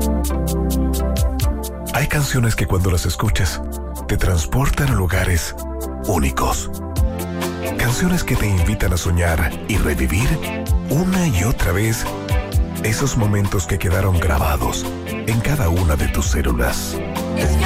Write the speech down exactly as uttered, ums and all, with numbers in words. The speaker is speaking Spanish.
Hay canciones que cuando las escuchas te transportan a lugares únicos. Canciones que te invitan a soñar y revivir una y otra vez esos momentos que quedaron grabados en cada una de tus células.